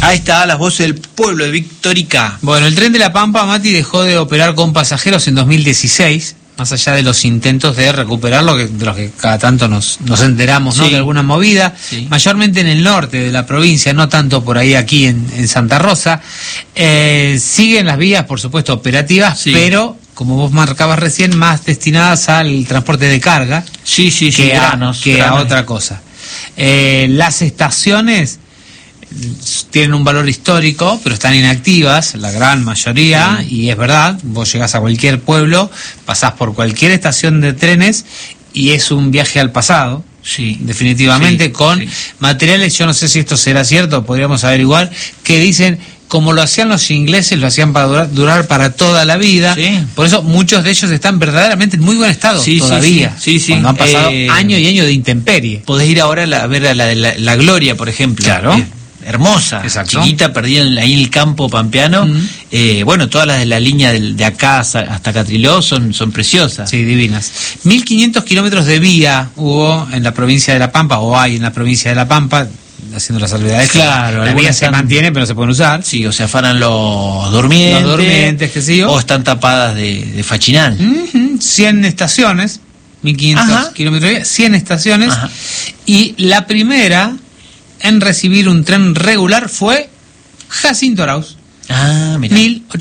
Ahí está, las voces del pueblo de Victorica. Bueno, el tren de la Pampa, Mati, dejó de operar con pasajeros en 2016, más allá de los intentos de recuperarlo, de los que cada tanto nos enteramos, ¿no? Sí. De alguna movida, Sí. mayormente en el norte de la provincia, no tanto por ahí aquí en Santa Rosa. Siguen las vías, por supuesto, operativas, Sí. pero, como vos marcabas recién, más destinadas al transporte de carga Sí, que granos. a otra cosa. Las estaciones tienen un valor histórico, pero están inactivas, la gran mayoría, y es verdad, vos llegás a cualquier pueblo, pasás por cualquier estación de trenes y es un viaje al pasado, Sí. definitivamente, Sí, con sí. materiales, yo no sé si esto será cierto, podríamos averiguar, que dicen, como lo hacían los ingleses, lo hacían para durar para toda la vida, Sí. por eso muchos de ellos están verdaderamente en muy buen estado Sí, sí, todavía, sí, sí. cuando han pasado Eh, años y años de intemperie. Podés ir ahora a ver a la Gloria, por ejemplo. Claro. Hermosa, Exacto. chiquita, perdida ahí en el campo pampeano. Bueno, todas las de la línea de acá hasta Catriló son preciosas. Sí, divinas. 1.500 kilómetros de vía hubo en la provincia de La Pampa, o hay en la provincia de La Pampa, haciendo las salvedades. Claro, la vía algunas se están- mantiene, pero no se pueden usar. Sí, o se afanan los durmientes. Los durmientes, qué sé yo. O están tapadas de fachinal. 100 estaciones, 1.500 Ajá. kilómetros de vía, 100 estaciones. Ajá. Y la primera en recibir un tren regular fue Jacinto Arauz. Ah, mira.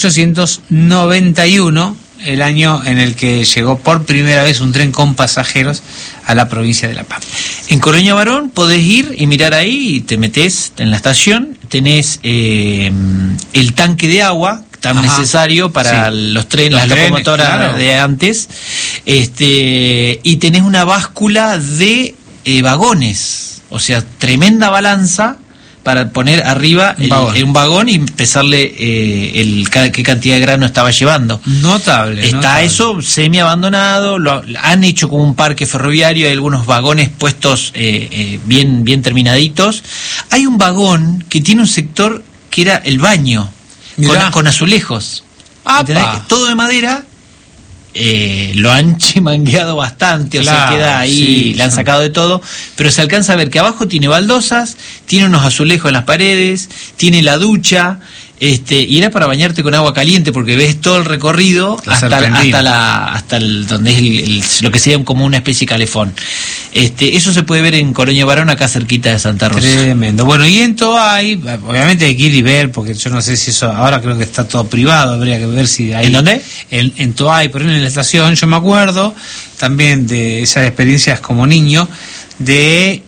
1891, el año en el que llegó por primera vez un tren con pasajeros a la provincia de La Pampa. En Colonia Barón podés ir y mirar ahí y te metés en la estación. Tenés el tanque de agua tan Ajá. necesario para Sí. los trenes, Los las trenes, locomotoras claro. de antes. Y tenés una báscula de vagones. O sea, tremenda balanza para poner arriba un vagón y pesarle qué cantidad de grano estaba llevando. Notable. Está notable. eso semi abandonado, lo han hecho como un parque ferroviario, hay algunos vagones puestos bien terminaditos. Hay un vagón que tiene un sector que era el baño, con azulejos. ¡Apa! ¿Entendés? Todo de madera. Lo han chimangueado bastante, Claro, o sea, queda ahí, sí, le han sacado de todo, pero se alcanza a ver que abajo tiene baldosas, tiene unos azulejos en las paredes, tiene la ducha, y era para bañarte con agua caliente porque ves todo el recorrido hasta donde es lo que sería como una especie de calefón. Eso se puede ver en Colonia Barón, acá cerquita de Santa Rosa. Tremendo. Bueno, y en Toay, obviamente hay que ir y ver, porque yo no sé si eso, ahora creo que está todo privado, habría que ver si hay... ¿En dónde? En Toay, por ejemplo, en la estación, yo me acuerdo también de esas experiencias como niño, de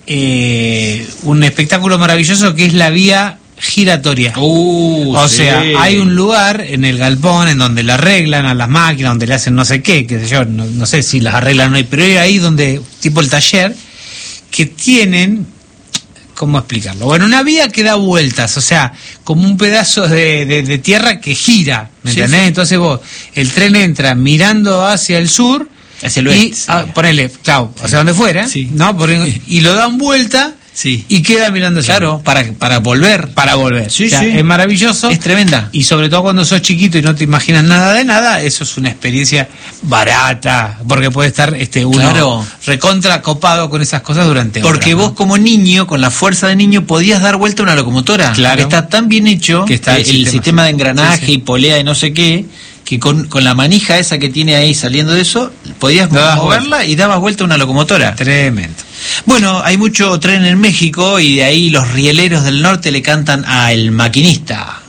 un espectáculo maravilloso que es la vía giratoria. O sea, hay un lugar en el galpón en donde le arreglan a las máquinas, donde le hacen no sé qué sé yo, no sé si las arreglan o no, pero es ahí donde, tipo el taller, que tienen, ¿cómo explicarlo? Bueno, una vía que da vueltas, o sea, como un pedazo de tierra que gira, ¿me Sí, entendés? sí. Entonces el tren entra mirando hacia el sur, Hacia el y oeste, sería. ponele, claro, hacia donde fuera, Sí. ¿no? Y lo dan vuelta. Sí. Y queda mirando hacia Claro, arriba. para volver. Para volver. Sí, O sea, sí. es maravilloso. Es tremenda. Y sobre todo cuando sos chiquito y no te imaginas nada de nada, eso es una experiencia barata, porque puede estar uno Claro. recontra copado con esas cosas durante Porque horas, vos ¿no? como niño, con la fuerza de niño, podías dar vuelta a una locomotora. Claro. Porque está tan bien hecho Que está el el sistema de engranaje Sí, sí. y polea y no sé qué, que con la manija esa que tiene ahí saliendo de eso, podías Dabas moverla y dabas vuelta a una locomotora. Tremendo. Bueno, hay mucho tren en México y de ahí los rieleros del norte le cantan a El Maquinista.